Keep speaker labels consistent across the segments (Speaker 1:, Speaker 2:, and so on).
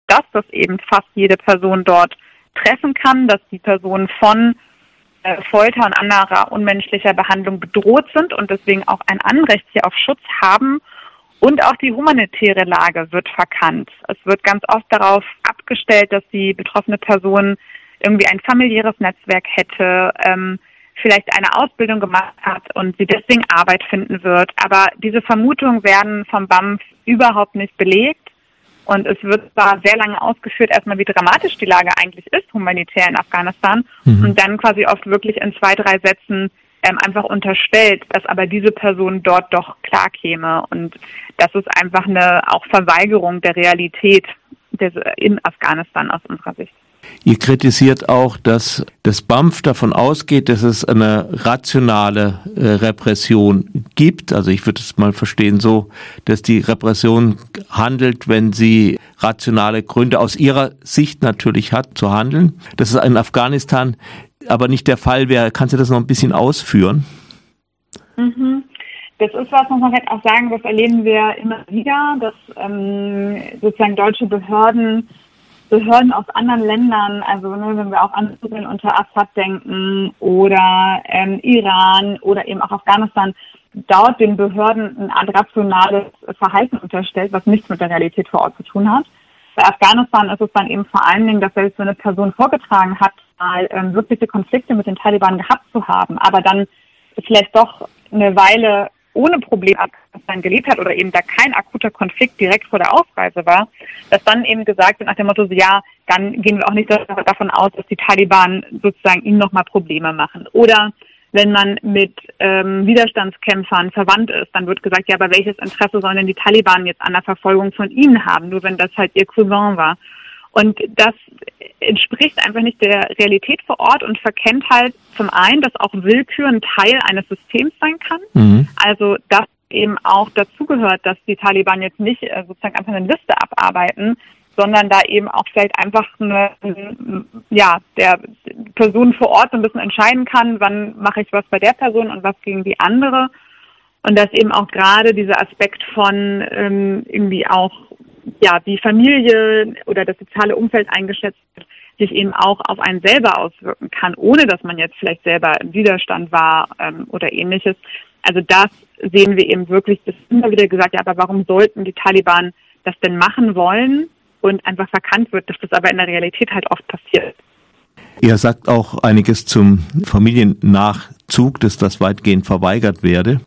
Speaker 1: dass eben fast jede Person dort treffen kann, dass die Personen von Folter und anderer unmenschlicher Behandlung bedroht sind und deswegen auch ein Anrecht hier auf Schutz haben. Und auch die humanitäre Lage wird verkannt. Es wird ganz oft darauf abgestellt, dass die betroffene Person irgendwie ein familiäres Netzwerk hätte, vielleicht eine Ausbildung gemacht hat und sie deswegen Arbeit finden wird. Aber diese Vermutungen werden vom BAMF überhaupt nicht belegt. Und es wird zwar sehr lange ausgeführt, erstmal wie dramatisch die Lage eigentlich ist, humanitär in Afghanistan, und dann quasi oft wirklich in 2, 3 Sätzen einfach unterstellt, dass aber diese Person dort doch klar käme. Und das ist einfach eine auch Verweigerung der Realität in Afghanistan aus unserer Sicht.
Speaker 2: Ihr kritisiert auch, dass das BAMF davon ausgeht, dass es eine rationale Repression gibt. Also ich würde es mal verstehen so, dass die Repression handelt, wenn sie rationale Gründe aus ihrer Sicht natürlich hat, zu handeln. Das ist in Afghanistan aber nicht der Fall wäre. Kannst du das noch ein bisschen ausführen?
Speaker 1: Das ist was, muss man halt auch sagen, das erleben wir immer wieder, dass sozusagen deutsche Behörden aus anderen Ländern, also wenn wir auch an Syrien unter Assad denken oder Iran oder eben auch Afghanistan, dort den Behörden eine Art rationales Verhalten unterstellt, was nichts mit der Realität vor Ort zu tun hat. Bei Afghanistan ist es dann eben vor allen Dingen, dass selbst so eine Person vorgetragen hat, mal wirkliche Konflikte mit den Taliban gehabt zu haben, aber dann vielleicht doch eine Weile ohne Probleme Afghanistan gelebt hat oder eben da kein akuter Konflikt direkt vor der Ausreise war, dass dann eben gesagt wird nach dem Motto, so, ja, dann gehen wir auch nicht davon aus, dass die Taliban sozusagen ihnen nochmal Probleme machen. Oder wenn man mit Widerstandskämpfern verwandt ist, dann wird gesagt, ja, aber welches Interesse sollen denn die Taliban jetzt an der Verfolgung von ihnen haben, nur wenn das halt ihr Cousin war. Und das entspricht einfach nicht der Realität vor Ort und verkennt halt zum einen, dass auch Willkür ein Teil eines Systems sein kann. Also dass eben auch dazugehört, dass die Taliban jetzt nicht sozusagen einfach eine Liste abarbeiten, sondern da eben auch vielleicht einfach der Person vor Ort so ein bisschen entscheiden kann, wann mache ich was bei der Person und was gegen die andere. Und dass eben auch gerade dieser Aspekt von irgendwie auch die Familie oder das soziale Umfeld eingeschätzt wird, sich eben auch auf einen selber auswirken kann, ohne dass man jetzt vielleicht selber im Widerstand war oder ähnliches. Also das sehen wir eben wirklich, das ist immer wieder gesagt, ja, aber warum sollten die Taliban das denn machen wollen und einfach verkannt wird, dass das aber in der Realität halt oft passiert.
Speaker 2: Er sagt auch einiges zum Familiennachzug, dass das weitgehend verweigert werde.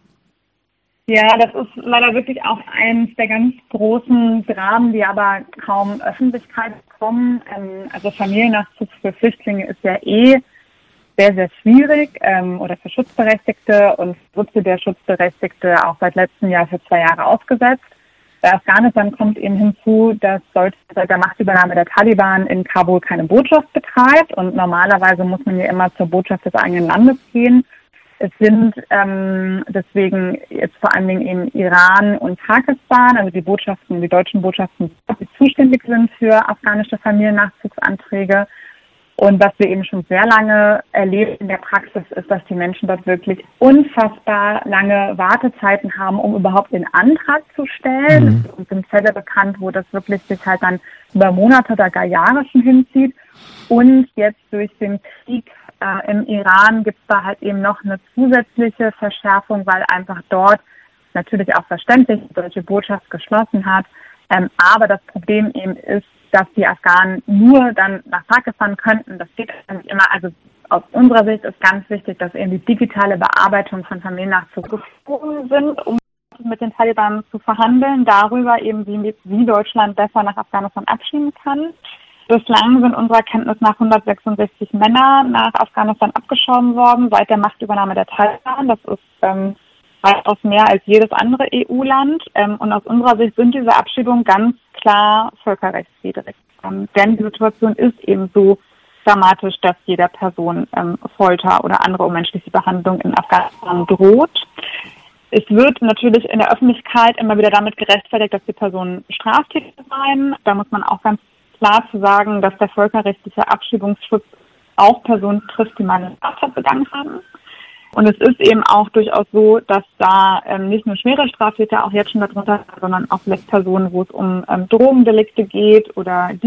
Speaker 1: Ja, das ist leider wirklich auch eines der ganz großen Dramen, die aber kaum Öffentlichkeit bekommen. Also Familiennachzug für Flüchtlinge ist ja sehr, sehr schwierig oder für Schutzberechtigte und wurde der Schutzberechtigte auch seit letztem Jahr für 2 Jahre ausgesetzt. Bei Afghanistan kommt eben hinzu, dass Deutschland seit der Machtübernahme der Taliban in Kabul keine Botschaft betreibt und normalerweise muss man ja immer zur Botschaft des eigenen Landes gehen. Es sind deswegen jetzt vor allen Dingen eben Iran und Pakistan, also die deutschen Botschaften, die zuständig sind für afghanische Familiennachzugsanträge. Und was wir eben schon sehr lange erleben in der Praxis ist, dass die Menschen dort wirklich unfassbar lange Wartezeiten haben, um überhaupt den Antrag zu stellen. Es sind Fälle bekannt, wo das wirklich sich halt dann über Monate oder gar Jahre schon hinzieht. Und jetzt durch den Krieg im Iran gibt es da halt eben noch eine zusätzliche Verschärfung, weil einfach dort natürlich auch verständlich die deutsche Botschaft geschlossen hat. Aber das Problem eben ist, dass die Afghanen nur dann nach Pakistan könnten. Das geht nicht immer. Also aus unserer Sicht ist ganz wichtig, dass eben die digitale Bearbeitung von Familiennachzug geflogen sind, um mit den Taliban zu verhandeln, darüber eben, wie Deutschland besser nach Afghanistan abschieben kann. Bislang sind unserer Kenntnis nach 166 Männer nach Afghanistan abgeschoben worden, seit der Machtübernahme der Taliban. Das ist weitaus mehr als jedes andere EU-Land. Und aus unserer Sicht sind diese Abschiebungen ganz klar völkerrechtswidrig. Denn die Situation ist eben so dramatisch, dass jeder Person Folter oder andere unmenschliche Behandlung in Afghanistan droht. Es wird natürlich in der Öffentlichkeit immer wieder damit gerechtfertigt, dass die Personen Straftäter seien. Da muss man auch ganz klar zu sagen, dass der völkerrechtliche Abschiebungsschutz auch Personen trifft, die mal eine Straftat begangen haben. Und es ist eben auch durchaus so, dass da nicht nur schwere Straftäter auch jetzt schon darunter, sondern auch vielleicht Personen, wo es um Drogendelikte geht oder